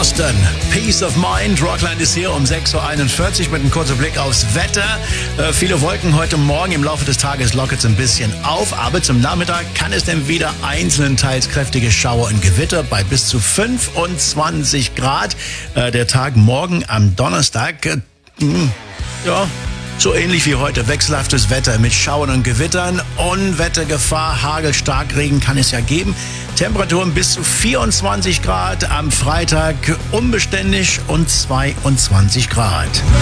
Boston. Peace of Mind. Rockland ist hier um 6.41 Uhr mit einem kurzen Blick aufs Wetter. Viele Wolken heute Morgen. Im Laufe des Tages lockert es ein bisschen auf. Aber zum Nachmittag kann es dann wieder einzelnen teils kräftige Schauer und Gewitter bei bis zu 25 Grad. Der Tag morgen am Donnerstag, ja, so ähnlich wie heute, wechselhaftes Wetter mit Schauern und Gewittern, Unwettergefahr, Hagel, Starkregen kann es ja geben. Temperaturen bis zu 24 Grad, am Freitag unbeständig und 22 Grad.